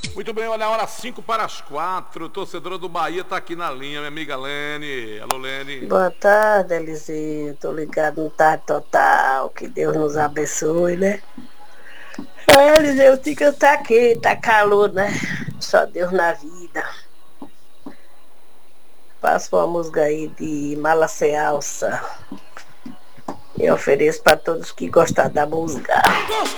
Muito bem, olha a hora 5 para as 4. Torcedora do Bahia tá aqui na linha, minha amiga Lene. Alô, Lene. Boa tarde, Elisinho. Tô ligado no Tarde Total. Que Deus nos abençoe, né? Eliseu, o Tica tá aqui, tá calor, né? Só Deus na vida. Passa uma música aí de Mala Sem Alça. E ofereço para todos que gostam da música.